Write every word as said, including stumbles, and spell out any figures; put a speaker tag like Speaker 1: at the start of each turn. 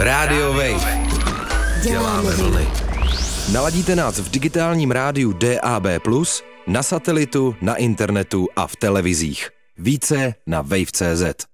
Speaker 1: Radio Wave. Děláme vlny.
Speaker 2: Naladíte nás v digitálním rádiu D A B plus, na satelitu, na internetu a v televizích. Více na wave tečka cé zet.